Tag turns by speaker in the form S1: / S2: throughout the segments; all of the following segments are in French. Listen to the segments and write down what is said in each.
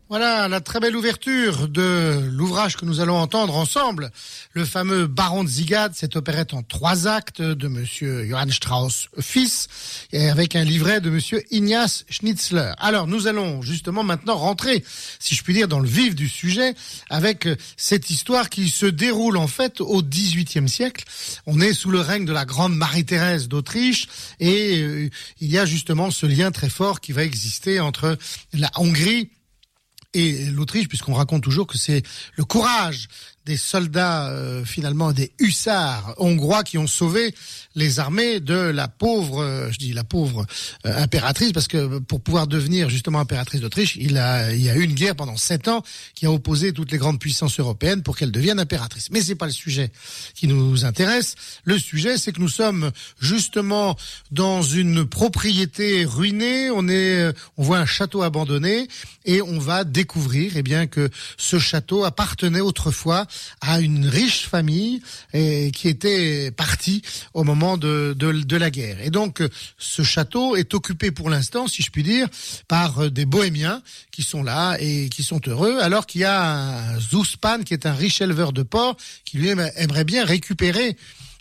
S1: Voilà la très belle ouverture de l'ouvrage que nous allons entendre ensemble, le fameux Baron de Ziegad, cette opérette en 3 actes de monsieur Johann Strauss fils, et avec un livret de monsieur Ignaz Schnitzler. Alors nous allons justement maintenant rentrer, si je puis dire, dans le vif du sujet, avec cette histoire qui se déroule en fait au XVIIIe siècle. On est sous le règne de la grande Marie-Thérèse d'Autriche, et il y a justement ce lien très fort qui va exister entre la Hongrie et l'Autriche, puisqu'on raconte toujours que c'est le courage des soldats, finalement des hussards hongrois qui ont sauvé les armées de la pauvre, impératrice, parce que pour pouvoir devenir justement impératrice d'Autriche, il y a eu une guerre pendant 7 ans qui a opposé toutes les grandes puissances européennes pour qu'elle devienne impératrice. Mais c'est pas le sujet qui nous intéresse. Le sujet, c'est que nous sommes justement dans une propriété ruinée. On voit un château abandonné et on va découvrir, que ce château appartenait autrefois à une riche famille qui était partie au moment de la guerre. Et donc, ce château est occupé pour l'instant, si je puis dire, par des bohémiens qui sont là et qui sont heureux, alors qu'il y a un Zouspan qui est un riche éleveur de porcs qui lui aimerait bien récupérer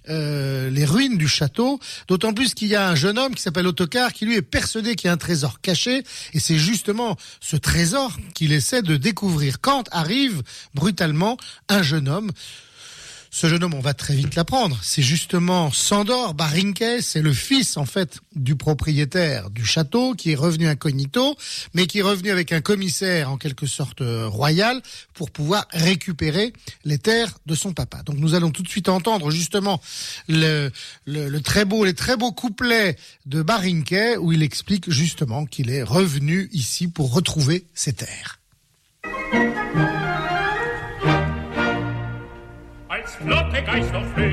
S1: les ruines du château, d'autant plus qu'il y a un jeune homme qui s'appelle Ottokar qui lui est persuadé qu'il y a un trésor caché, et c'est justement ce trésor qu'il essaie de découvrir quand arrive brutalement un jeune homme. Ce jeune homme, on va très vite l'apprendre, c'est justement Sándor Bárynke, c'est le fils en fait du propriétaire du château qui est revenu incognito, mais qui est revenu avec un commissaire en quelque sorte royal pour pouvoir récupérer les terres de son papa. Donc nous allons tout de suite entendre justement les très beaux couplets de Bárynke où il explique justement qu'il est revenu ici pour retrouver ses terres.
S2: Flotte Geist auf